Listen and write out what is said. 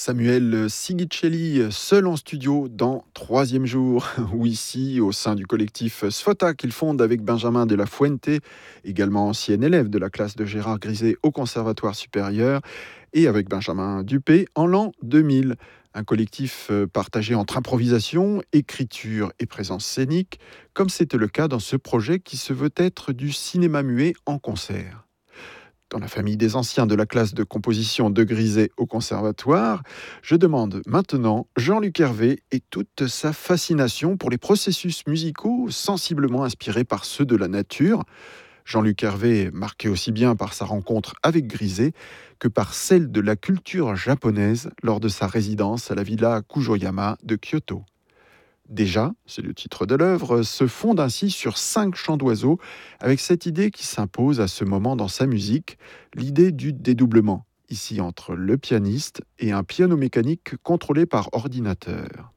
Samuel Sigicelli, seul en studio dans Troisième jour, ou ici, au sein du collectif Sfota qu'il fonde avec Benjamin de la Fuente, également ancien élève de la classe de Gérard Griset au Conservatoire supérieur, et avec Benjamin Dupé en l'an 2000. Un collectif partagé entre improvisation, écriture et présence scénique, comme c'était le cas dans ce projet qui se veut être du cinéma muet en concert. Dans la famille des anciens de la classe de composition de Griset au Conservatoire, je demande maintenant Jean-Luc Hervé et toute sa fascination pour les processus musicaux sensiblement inspirés par ceux de la nature. Jean-Luc Hervé, marqué aussi bien par sa rencontre avec Griset que par celle de la culture japonaise lors de sa résidence à la villa Kujoyama de Kyoto. Déjà, c'est le titre de l'œuvre, se fonde ainsi sur 5 chants d'oiseaux, avec cette idée qui s'impose à ce moment dans sa musique, l'idée du dédoublement, ici entre le pianiste et un piano mécanique contrôlé par ordinateur.